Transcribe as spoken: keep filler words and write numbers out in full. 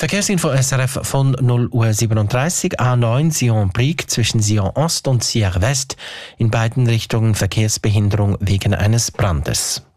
Verkehrsinfo S R F von null Uhr siebenunddreißig, A neun Sion-Brig zwischen Sion Ost und Sierre West. In beiden Richtungen Verkehrsbehinderung wegen eines Brandes.